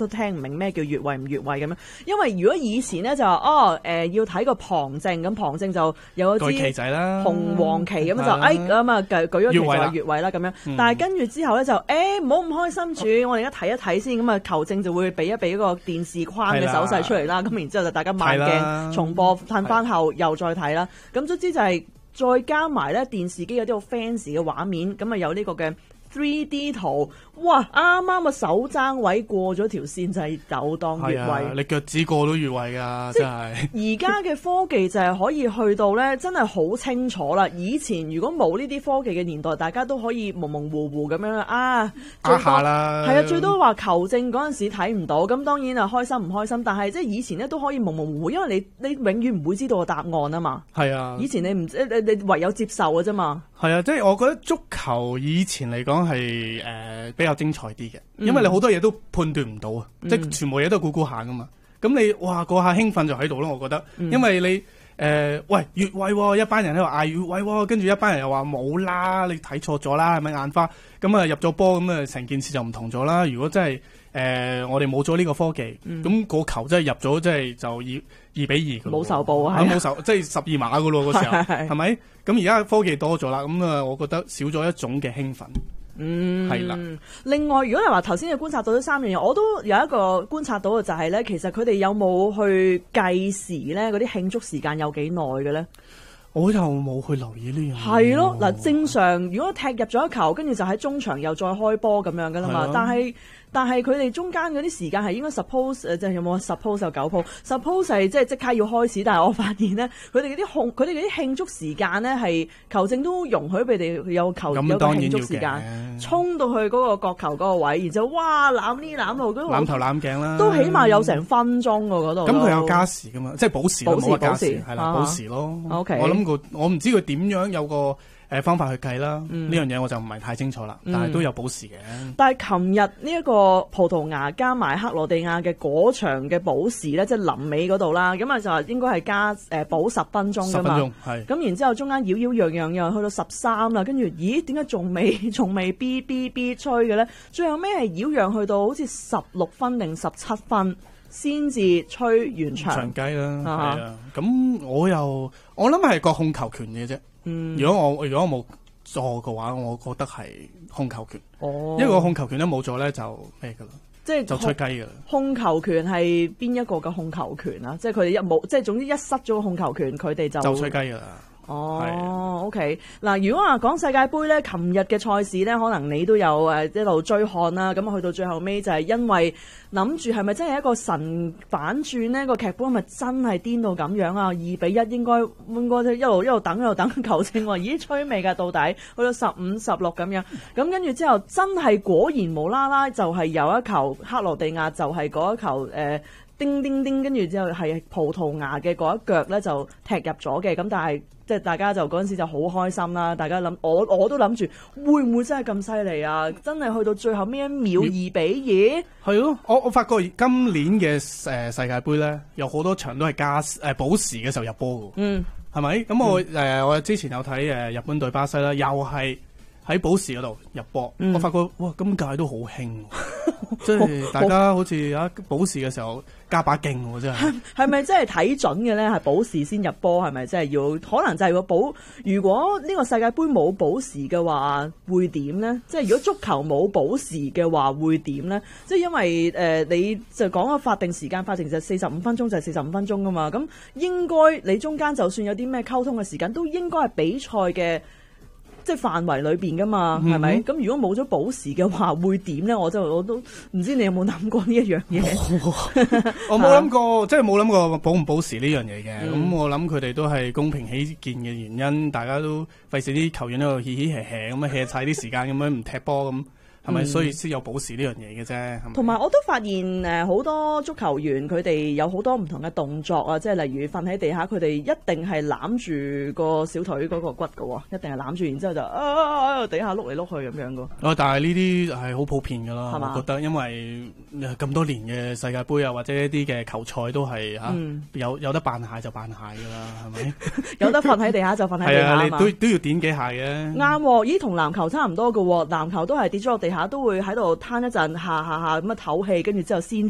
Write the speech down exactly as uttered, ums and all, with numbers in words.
都聽唔明咩叫越位唔越位咁樣。因為如果以前咧就話哦誒、呃、要睇個旁證，咁旁證就有一支旗仔啦， 紅黃旗咁就誒咁啊舉舉咗旗就話越位啦咁樣。 嗯、 但係跟住之後咧就誒唔好咁開心住，我哋而家睇一睇先，咁啊球證就會俾一俾個電視框嘅手勢出嚟啦，咁然之後就大家慢鏡重播褪翻後又再睇啦。咁總之就係再加埋咧電視機有啲好 fancy 嘅畫面，咁啊有呢個嘅 three D 圖，哇啱啱個手踭位過咗條線就係有當越位， 啊、你腳趾過都越位㗎，真係。 而家嘅科技就係可以去到咧，真係好清楚啦。以前如果冇呢啲科技嘅年代，大家都可以模模糊糊咁樣啊， 呃下啦， 係啊，最多話球證嗰陣時睇唔到，咁當然啊開心唔開心，但係即係以前咧都可以模模糊糊，因為你你永遠唔會知道個答案啊嘛。係啊，以前你唔你你唯有接受嘅啫嘛。 係啊，即係我覺得足球以前嚟講係誒比較精彩啲嘅，因為你好多嘢都判斷唔到啊，嗯、即係全部嘢都估估下噶嘛。咁你哇嗰下興奮就喺度咯，我覺得，嗯、因為你誒、呃、喂越位喎，一班人喺度嗌越位喎，跟住一班人又話冇啦，你睇錯咗啦，係咪眼花？咁啊入咗波，咁啊成件事就唔同咗啦。如果真係誒、呃、我哋冇咗呢個科技，咁、嗯、個球真係入咗，真係就二二比二冇仇報啊， 冇仇，即係十二碼噶咯嗰時候，係咪？咁而家科技多咗啦，咁啊，我覺得少咗一種嘅興奮。 嗯， 係啦。 另外，如果你話頭先你觀察到呢三樣嘢，我都有一個觀察到嘅就係咧，其實佢哋有冇去計時咧？嗰啲慶祝時間有幾耐嘅咧？ 我又冇去留意呢樣嘢。 係咯，嗱，正常如果踢入咗一球，跟住就喺中場又再開波咁樣噶啦嘛。但係但係佢哋中間嗰啲時間係應該 suppose 誒，即係有冇 suppose 就九鋪 suppose 係即係即刻要開始。但係我發現咧，佢哋嗰啲控佢哋嗰啲慶祝時間咧係球證都容許佢哋有球有個慶祝時間，衝到去嗰個角球嗰個位，然之後哇攬呢攬路嗰攬頭攬頸啦， 都起碼有成分鐘喎嗰度。 咁佢有加時噶嘛？即係補時， 補時補時係啦，補時咯。 OK， 我諗個我唔知佢點樣有個誒方法去計啦。呢樣嘢我就唔係太清楚啦，但係都有補時嘅。 但係琴日呢一個葡萄牙加埋克羅地亞嘅嗰場嘅補時咧，即係臨尾嗰度啦，咁啊就話應該係加誒補十分鐘㗎嘛。 十分鐘係。咁然之後中間擾擾攘攘又去到十三啦，跟住咦點解仲未仲未 B B B 吹嘅咧？最後尾係擾攘去到好似十六分定十七分先至吹完場。 長雞啦，係啊。咁我又我諗係個控球權嘅啫。嗯。如果我如果我冇錯嘅話，我覺得係控球權。哦。因為個控球權都冇咗咧，就咩噶啦？即係就吹雞噶啦。控球權係邊一個嘅控球權啊？即係佢哋一冇，即係總之一失咗個控球權，佢哋就就吹雞噶啦。哦 ，OK。嗱，如果話講世界盃咧，琴日嘅賽事咧，可能你都有誒一路追看啦。咁去到最後尾就係因為諗住係咪真係一個神反轉呢？個劇本係咪真係癲到咁樣啊？二比一應該應該一路一路等一路等球證話，咦吹未㗎？到底去到十五十六咁樣。咁跟住之後真係果然無啦啦就係有一球克羅地亞就係嗰一球誒。呃叮叮叮，跟住之後係葡萄牙嘅嗰一腳咧就踢入咗嘅，咁但係即係大家就嗰陣時就好開心啦，大家諗我我都諗住會唔會真係咁犀利啊？真係去到最後咩一秒二比二？係咯，我我發覺今年嘅誒、呃、世界盃咧，有好多場都係加誒補時嘅時候入波嘅，嗯，係咪？咁我誒、嗯呃、我之前有睇誒日本對巴西啦，又係喺補時嗰度入波，嗯、我發覺哇今屆都好興，即係大家好似啊補時嘅時候。加把勁喎，真係係咪真係睇準嘅咧？係補時先入波，係咪真係要？可能就係個補。如果呢個世界盃冇補時嘅話，會點咧？即係如果足球冇補時嘅話，會點咧？即係因為誒、呃，你就講個法定時間，法定就係四十五分鐘，就係四十五分鐘噶嘛。咁應該你中間就算有啲咩溝通嘅時間，都應該係比賽嘅。即係範圍裏邊噶嘛，係咪、嗯？咁如果冇咗補時嘅話，會點咧？我就我都唔知你有冇諗過呢一樣嘢。 我冇諗過，即係冇諗過補唔補時呢樣嘢嘅。咁、嗯、我諗佢哋都係公平起見嘅原因，大家都費事啲球員喺度嘻嘻嘿嘿咁樣 hea 晒啲時間咁樣唔踢波咁。係咪、嗯、所以先有補時呢樣嘢嘅啫？ 同埋我都發現誒好多足球員佢哋有好多唔同嘅動作啊，即係例如瞓喺地下，佢哋一定係攬住個小腿嗰個骨㗎喎，一定係攬住，然之後就啊喺度地下碌嚟碌去咁樣㗎。 哦，但係呢啲係好普遍㗎啦， 吧我覺得，因為咁多年嘅世界盃啊，或者一啲嘅球賽都係嚇、嗯啊、有有得扮蟹就扮蟹㗎啦，係咪？ 有得瞓喺地下就瞓喺地下啊，你都都要點幾下嘅。 啱喎，咦同籃球差唔多㗎喎，籃球都係跌咗落地下都會喺度攤一陣，下下下咁啊唞氣，跟住之後先。